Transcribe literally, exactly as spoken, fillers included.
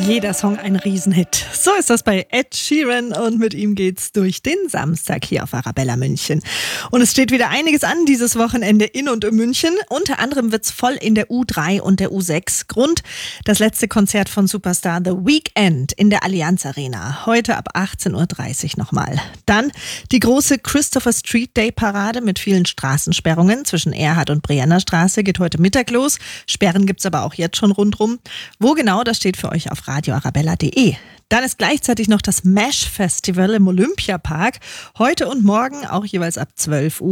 jeder Song ein Riesenhit. So ist das bei Ed Sheeran und mit ihm geht's durch den Samstag hier auf Arabella München. Und es steht wieder einiges an dieses Wochenende in und um München. Unter anderem wird's voll in der U drei und der U sechs. Grund: das letzte Konzert von Superstar The Weeknd in der Allianz Arena. Heute ab achtzehn Uhr dreißig nochmal. Dann die große Christopher Street Day Parade mit vielen Straßensperrungen zwischen Erhard und Brienner Straße geht heute Mittag los. Sperren gibt's aber auch jetzt schon rundrum. Wo genau, das steht für euch auf radio arabella punkt de. Dann ist gleichzeitig noch das Mesh Festival im Olympiapark. Heute und morgen auch jeweils ab zwölf Uhr.